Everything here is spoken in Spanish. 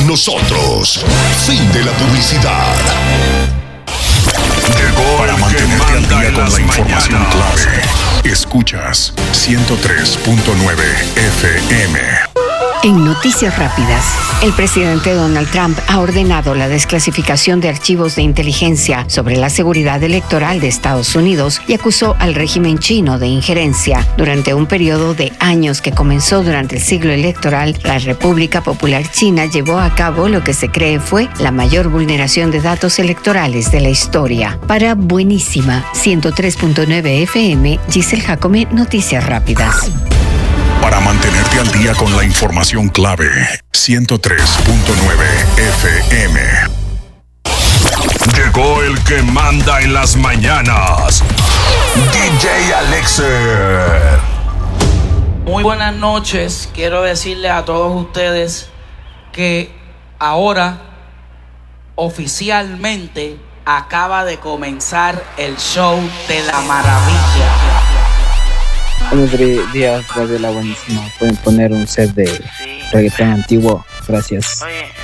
nosotros. Fin de la publicidad. Llegó Para el que mantenerte al manda día en con las la información mañanas. clave, escuchas 103.9 FM. En Noticias Rápidas, el presidente Donald Trump ha ordenado la desclasificación de archivos de inteligencia sobre la seguridad electoral de Estados Unidos y acusó al régimen chino de injerencia. Durante un periodo de años que comenzó durante el siglo electoral, la República Popular China llevó a cabo lo que se cree fue la mayor vulneración de datos electorales de la historia. Para Buenísima 103.9 FM, Giselle Jacome, Noticias Rápidas. Para mantenerte al día con la información clave, 103.9 FM. Llegó el que manda en las mañanas. DJ Alexer. Muy buenas noches. Quiero decirles a todos ustedes que ahora oficialmente acaba de comenzar el show de la maravilla. Buenos días, Radio La Buenísima. Pueden poner un set de reggaetón antiguo. Gracias. Oye,